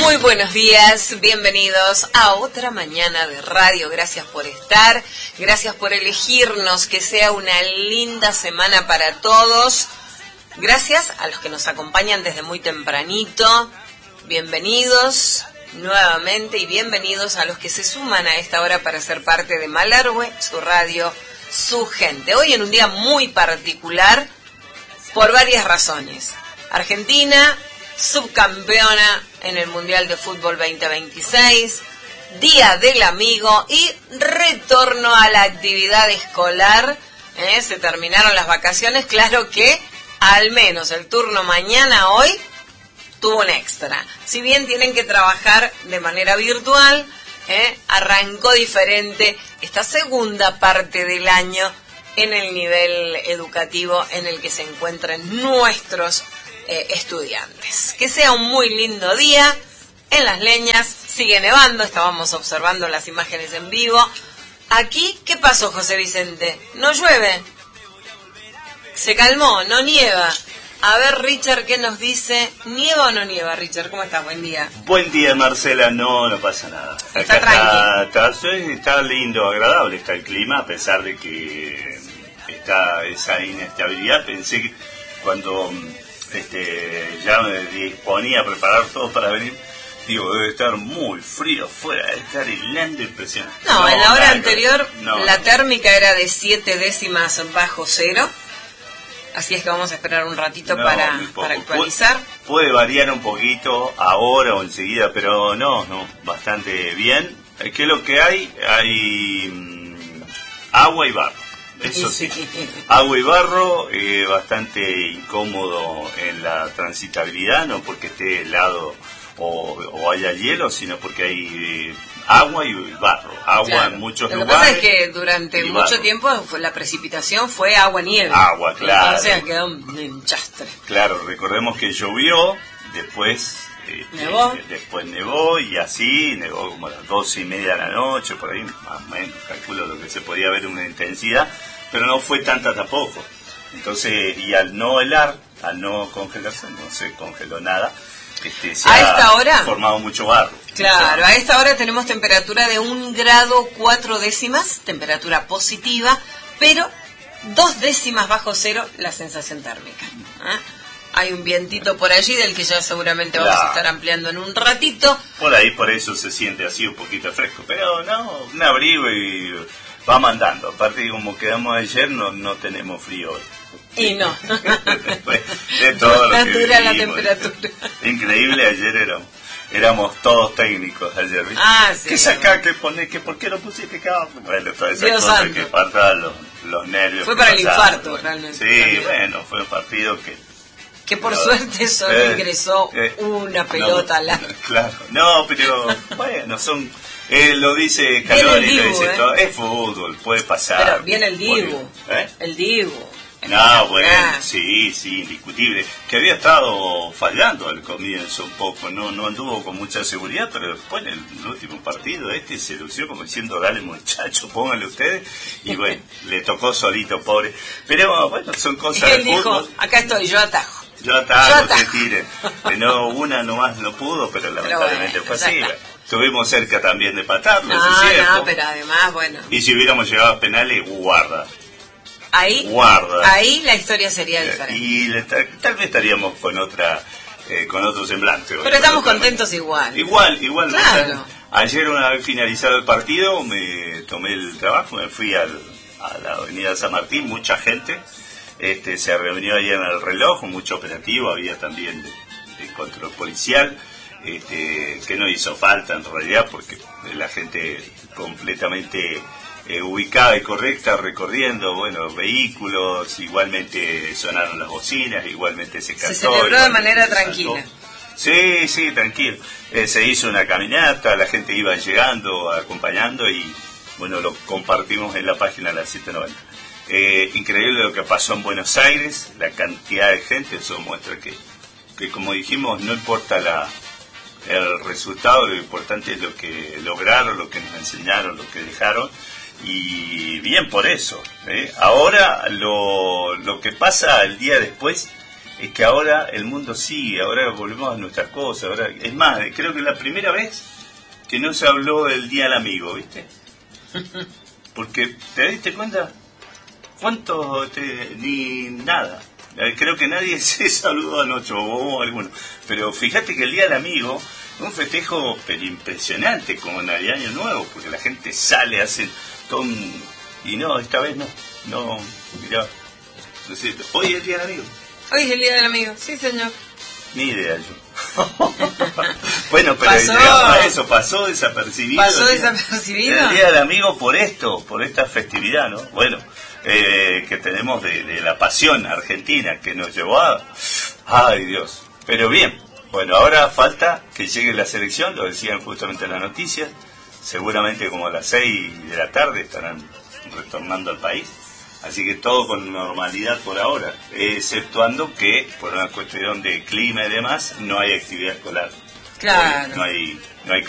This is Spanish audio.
Muy buenos días, bienvenidos a otra mañana de radio. Gracias por estar, gracias por elegirnos, que sea una linda semana para todos. Gracias a los que nos acompañan desde muy tempranito. Bienvenidos nuevamente y bienvenidos a los que se suman a esta hora para ser parte de Malargüe, su radio, su gente. Hoy en un día muy particular por varias razones. Argentina, subcampeona en el Mundial de Fútbol 2026, Día del Amigo y retorno a la actividad escolar. Se terminaron las vacaciones, claro que al menos el turno mañana hoy tuvo un extra. Si bien tienen que trabajar de manera virtual, arrancó diferente esta segunda parte del año en el nivel educativo en el que se encuentran nuestros estudiantes. Que sea un muy lindo día. En Las Leñas sigue nevando, estábamos observando las imágenes en vivo. Aquí, ¿qué pasó, José Vicente? ¿No llueve? Se calmó, no nieva. A ver, Richard, ¿qué nos dice? ¿Nieva o no nieva, Richard? ¿Cómo estás? Buen día. Buen día, Marcela. No pasa nada. Está tranquilo. Está lindo, agradable está el clima, a pesar de que está esa inestabilidad. Pensé que cuando ya me disponía a preparar todo para venir, digo, debe estar muy frío afuera, debe estar helando impresionante. No, en la hora anterior la térmica era de 7 décimas bajo cero. Así es que vamos a esperar un ratito para actualizar. Puede variar un poquito ahora o enseguida, pero no, bastante bien. ¿Qué es lo que hay? Hay agua y barro. Eso sí. Agua y barro, bastante incómodo en la transitabilidad, no porque esté helado o haya hielo, sino porque hay agua y barro, agua en muchos lugares. Lo que pasa es que durante mucho tiempo la precipitación fue agua-nieve. Agua, claro. Entonces quedó un enchastre. Claro, recordemos que llovió, después nevó y así, nevó como a las 12:30 de la noche, por ahí, más o menos, calculo lo que se podía ver una intensidad, pero no fue tanta tampoco. Entonces, y al no helar, al no congelarse, no se congeló nada. Se a esta hora formado mucho barro. Claro, a esta hora tenemos temperatura de 1 grado 4 décimas, temperatura positiva, pero 2 décimas bajo cero la sensación térmica. Hay un vientito por allí del que ya seguramente vamos a estar ampliando en un ratito. Por ahí, por eso se siente así un poquito fresco, pero no, un abrigo y va mandando. Aparte, como quedamos ayer, no tenemos frío hoy. Y no. De todo lo que dura la temperatura. Increíble, ayer éramos todos técnicos ayer, ¿viste? Sí. ¿Qué sacá? ¿Qué pone? ¿Por qué lo pusiste acá? Bueno, todas esas cosas que partan los nervios. Fue para el infarto, realmente. Sí, también. Bueno, fue un partido que por suerte solo ingresó una pelota al arco. Claro, no, pero bueno, son... lo dice Calori, lo dice todo. Es fútbol, puede pasar. Pero viene el Dibu. El Dibu. No, bueno, sí, indiscutible. Que había estado fallando al comienzo un poco, no anduvo con mucha seguridad, pero después en el último partido se lució como diciendo, dale muchacho, pónganle ustedes, y bueno, le tocó solito, pobre. Pero bueno, son cosas del fútbol. Dijo, acá estoy, yo atajo. Yo atajo, te tire. Una nomás no pudo, pero lamentablemente fue así. Estuvimos cerca también de patarlo, es cierto. No, pero además, bueno. Y si hubiéramos llegado a penales, guarda. Ahí la historia sería diferente. Y tal vez estaríamos con otro semblante. Pero estamos contentos igual. Igual. Claro. Ayer, una vez finalizado el partido, me tomé el trabajo, me fui a la avenida San Martín, mucha gente. Se reunió ahí en el reloj, mucho operativo, había también de control policial, que no hizo falta en realidad, porque la gente completamente... ubicada y correcta, recorriendo, vehículos, igualmente sonaron las bocinas, igualmente se cantó. Se celebró de manera tranquila. Sí, tranquilo. Se hizo una caminata, la gente iba llegando, acompañando y, lo compartimos en la página de la 790. Increíble lo que pasó en Buenos Aires, la cantidad de gente, eso muestra que como dijimos, no importa el resultado, lo importante es lo que lograron, lo que nos enseñaron, lo que dejaron. Y bien por eso, Ahora lo que pasa el día después es que ahora el mundo sigue, ahora volvemos a nuestras cosas. Ahora, es más, creo que es la primera vez que no se habló del Día del Amigo, ¿viste? Porque, ¿te diste cuenta? Ni nada. Creo que nadie se saludó anoche, o alguno. Pero fíjate que el Día del Amigo es un festejo pero impresionante, como en el Año Nuevo, porque la gente sale, hace todo un... Y no, esta vez no, mirá. Hoy es el Día del Amigo. Hoy es el Día del Amigo, sí señor. Ni idea yo. Bueno, pero pasó, llegamos a eso, pasó desapercibido. El Día del Amigo por esta festividad, ¿no? Bueno, que tenemos de la pasión argentina que nos llevó a... ¡Ay, Dios! Pero bien, bueno, ahora falta que llegue la selección, lo decían justamente en las noticias, seguramente como a las 6 de la tarde estarán retornando al país. Así que todo con normalidad por ahora, exceptuando que por una cuestión de clima y demás no hay actividad escolar. Claro. No hay